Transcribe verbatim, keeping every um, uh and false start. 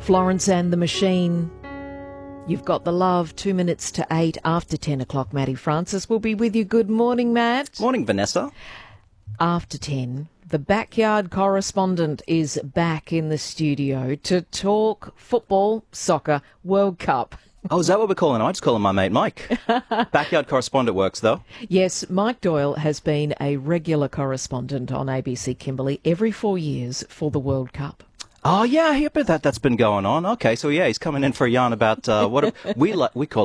Florence and the Machine. You've got the love. Two minutes to eight after ten o'clock. Matty Francis will be with you. Good morning, Matt. Morning, Vanessa. After ten, the backyard correspondent is back in the studio to talk football, soccer, World Cup. Oh, is that what we're calling him? I just call him my mate Mike. Backyard correspondent works, though. Yes, Mike Doyle has been a regular correspondent on A B C Kimberley every four years for the World Cup. Oh, yeah, I hear about that. That's been going on. Okay, so yeah, he's coming in for a yarn about uh, what we like. We call